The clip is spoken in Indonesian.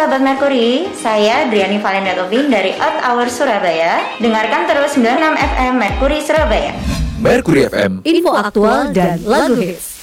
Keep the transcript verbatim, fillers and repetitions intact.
sahabat Merkuri, saya Driani Valenda Tobing dari Earth Hour Surabaya. Dengarkan terus sembilan puluh enam F M Merkuri Surabaya. Merkuri F M, info aktual dan lagu hits.